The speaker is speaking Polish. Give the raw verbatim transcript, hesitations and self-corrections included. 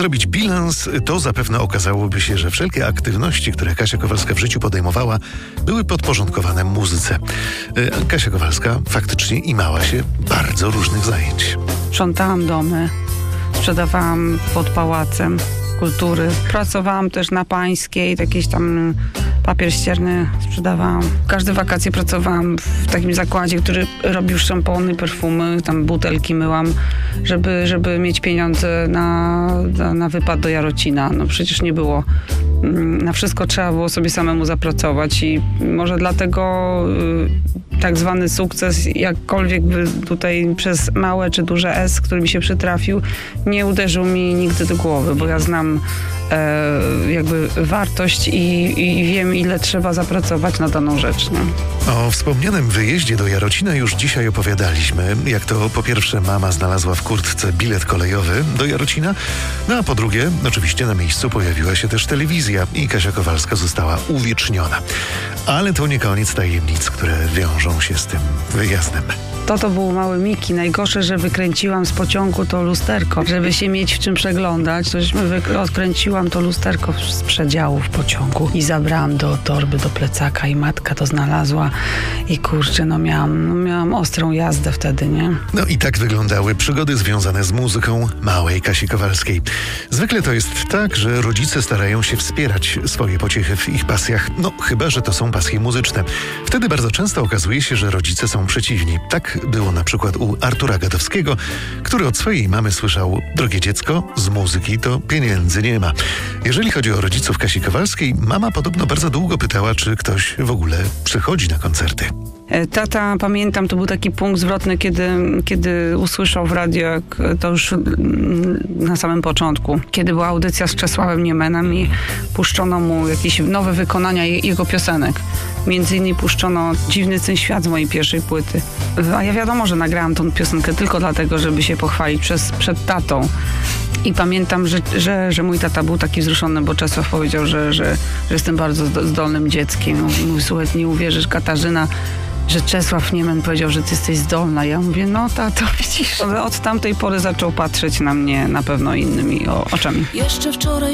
zrobić bilans, to zapewne okazałoby się, że wszelkie aktywności, które Kasia Kowalska w życiu podejmowała, były podporządkowane muzyce. Kasia Kowalska faktycznie imała się bardzo różnych zajęć. Sprzątałam domy, sprzedawałam pod Pałacem Kultury. Pracowałam też na Pańskiej, jakiś tam papier ścierny sprzedawałam. Każde wakacje pracowałam w takim zakładzie, który robił szampony, perfumy, tam butelki myłam, żeby, żeby mieć pieniądze na, na, na wypad do Jarocina. No przecież nie było. Na wszystko trzeba było sobie samemu zapracować i może dlatego y, tak zwany sukces, jakkolwiek by tutaj przez małe czy duże S, który mi się przytrafił, nie uderzył mi nigdy do głowy, bo ja znam e, jakby wartość i, i wiem, ile trzeba zapracować na daną rzecz. Nie? O wspomnianym wyjeździe do Jarocina już dzisiaj opowiadaliśmy, jak to po pierwsze mama znalazła w kurtce bilet kolejowy do Jarocina, no a po drugie oczywiście na miejscu pojawiła się też telewizja i Kasia Kowalska została uwieczniona. Ale to nie koniec tajemnic, które wiążą się z tym wyjazdem. To to był mały Miki. Najgorsze, że wykręciłam z pociągu to lusterko. Żeby się mieć w czym przeglądać, tośmy wy- odkręciłam to lusterko z przedziału w pociągu i zabrałam do torby, do plecaka i matka to znalazła i kurczę, no miałam, no miałam ostrą jazdę wtedy, nie? No i tak wyglądały przygody związane z muzyką małej Kasi Kowalskiej. Zwykle to jest tak, że rodzice starają się wspierać swoje pociechy w ich pasjach, no chyba że to są pasje muzyczne. Wtedy bardzo często okazuje się, że rodzice są przeciwni. Tak było na przykład u Artura Gadowskiego, który od swojej mamy słyszał: drogie dziecko, z muzyki to pieniędzy nie ma. Jeżeli chodzi o rodziców Kasi Kowalskiej, mama podobno bardzo długo pytała, czy ktoś w ogóle przychodzi na koncerty. Tata, pamiętam, to był taki punkt zwrotny, kiedy, kiedy usłyszał w radio, jak to już na samym początku, kiedy była audycja z Czesławem Niemenem i puszczono mu jakieś nowe wykonania jego piosenek. Między innymi puszczono Dziwny Ten Świat z mojej pierwszej płyty. A ja wiadomo, że nagrałam tą piosenkę tylko dlatego, żeby się pochwalić przez, przed tatą. I pamiętam, że, że, że mój tata był taki wzruszony, bo Czesław powiedział, że, że, że jestem bardzo zdolnym dzieckiem. Mówi: słuchaj, nie uwierzysz, Katarzyna, że Czesław Niemen powiedział, że ty jesteś zdolna. Ja mówię: no tato, widzisz. Od tamtej pory zaczął patrzeć na mnie na pewno innymi oczami. Jeszcze wczoraj